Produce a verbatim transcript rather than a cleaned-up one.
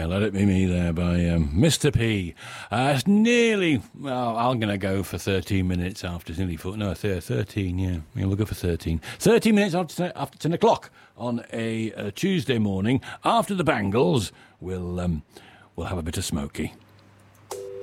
Yeah, Let It Be Me there by um, Mister P. Uh, it's nearly, well, I'm going to go for thirteen minutes after, it's nearly four, no, thirteen, yeah. yeah, we'll go for thirteen. thirteen minutes after, after ten o'clock on a, a Tuesday morning. After the Bangles, we'll, um, we'll have a bit of Smokey.